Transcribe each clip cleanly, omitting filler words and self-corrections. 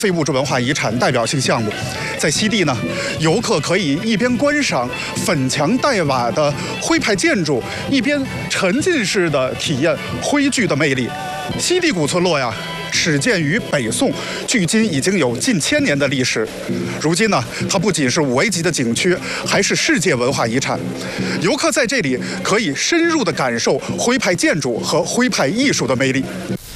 非物质文化遗产代表性项目。在西递呢，游客可以一边观赏粉墙黛瓦的徽派建筑，一边沉浸式的体验徽剧的魅力。西递古村落呀，始建于北宋，距今已经有近1000年的历史。如今呢，它不仅是5A级的景区，还是世界文化遗产。游客在这里可以深入地感受徽派建筑和徽派艺术的魅力。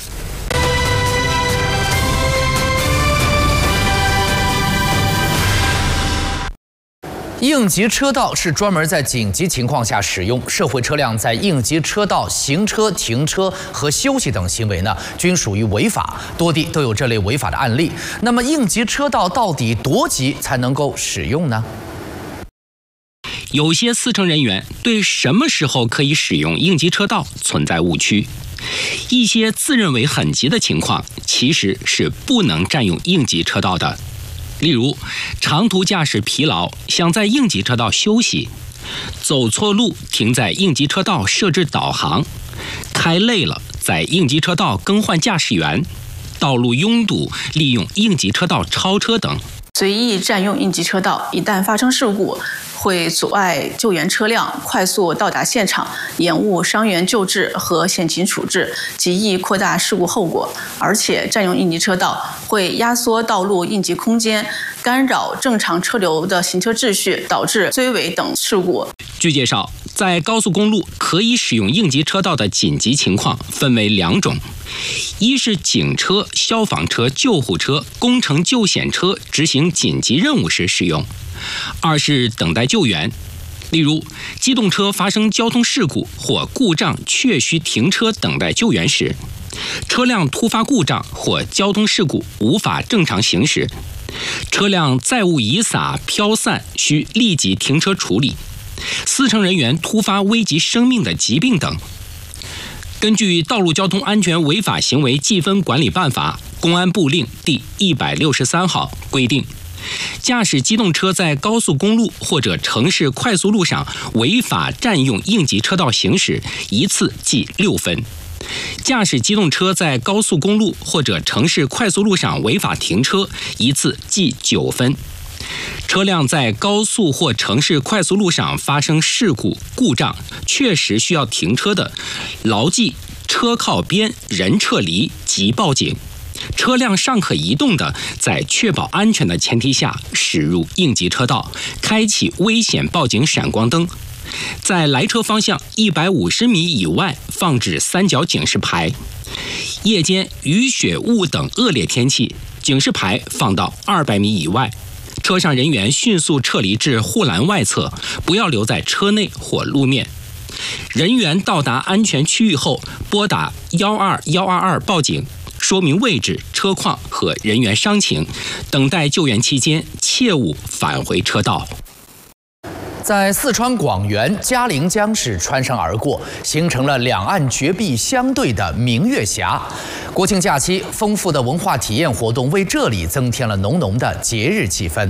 应急车道是专门在紧急情况下使用，社会车辆在应急车道行车、停车和休息等行为呢，均属于违法，多地都有这类违法的案例。那么，应急车道到底多急才能够使用呢？ 有些司乘人员对什么时候可以使用应急车道存在误区，一些自认为很急的情况，其实是不能占用应急车道的。例如，长途驾驶疲劳，想在应急车道休息；走错路，停在应急车道设置导航；开累了，在应急车道更换驾驶员；道路拥堵，利用应急车道超车等。 随意占用应急车道，一旦发生事故，会阻碍救援车辆快速到达现场，延误伤员救治和险情处置，极易扩大事故后果。而且，占用应急车道会压缩道路应急空间，干扰正常车流的行车秩序，导致追尾等事故。 据介绍，在高速公路可以使用应急车道的紧急情况分为2种：一是警车、消防车、救护车、工程救险车执行紧急任务时使用；二是等待救援。例如，机动车发生交通事故或故障确需停车等待救援时，车辆突发故障或交通事故无法正常行驶，车辆载物遗撒、飘散，需立即停车处理，司乘人员突发危及生命的疾病等。根据《道路交通安全违法行为记分管理办法》公安部令第163号规定，驾驶机动车在高速公路或者城市快速路上违法占用应急车道行驶，一次记6分；驾驶机动车在高速公路或者城市快速路上违法停车，一次记9分。车辆在高速或城市快速路上发生事故、故障，确实需要停车的，牢记车靠边、人撤离即报警。车辆尚可移动的，在确保安全的前提下驶入应急车道，开启危险报警闪光灯。在来车方向150米以外放置3角警示牌。夜间雨雪雾等恶劣天气，警示牌放到200米以外。车上人员迅速撤离至护栏外侧，不要留在车内或路面。人员到达安全区域后，拨打12122报警，说明位置、车况和人员伤情。等待救援期间，切勿返回车道。 在四川广元嘉陵江市穿山而过，形成了两岸绝壁相对的明月峡。国庆假期，丰富的文化体验活动为这里增添了浓浓的节日气氛。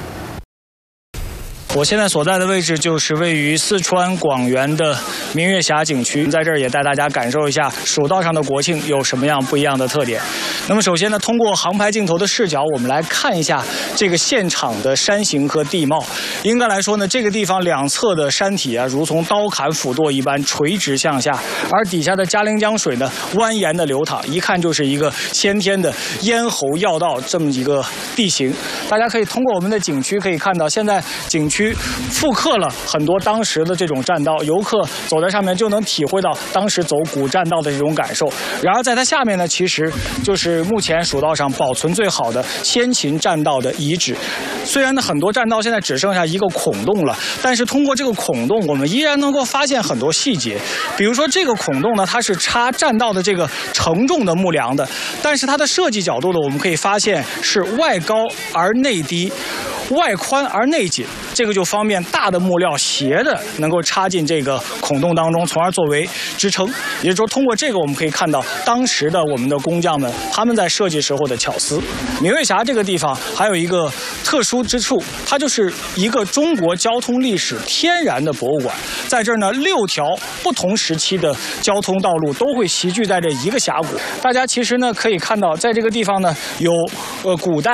我现在所在的位置就是位于四川广元的明月峡景区，在这儿也带大家感受一下蜀道上的国庆有什么样不一样的特点。那么首先呢，通过航拍镜头的视角，我们来看一下这个现场的山形和地貌。应该来说呢，这个地方两侧的山体啊，如同刀砍斧剁一般垂直向下，而底下的嘉陵江水呢，蜿蜒的流淌，一看就是一个先天的咽喉要道这么一个地形。大家可以通过我们的景区可以看到，现在景区复刻了很多当时的这种栈道，游客走在上面就能体会到当时走古栈道的这种感受。然而在它下面呢，其实就是目前蜀道上保存最好的先秦栈道的遗址。虽然呢很多栈道现在只剩下一个孔洞了，但是通过这个孔洞，我们依然能够发现很多细节。比如说这个孔洞呢，它是插栈道的这个承重的木梁的，但是它的设计角度呢，我们可以发现是外高而内低，外宽而内紧，这个就方便大的木料斜的能够插进这个孔洞当中，从而作为支撑。也就是说，通过这个我们可以看到当时的我们的工匠们他们在设计时候的巧思。明月峡这个地方还有一个特殊之处，它就是一个中国交通历史天然的博物馆。在这儿呢，6条不同时期的交通道路都会齐聚在这一个峡谷。大家其实呢可以看到，在这个地方呢有古代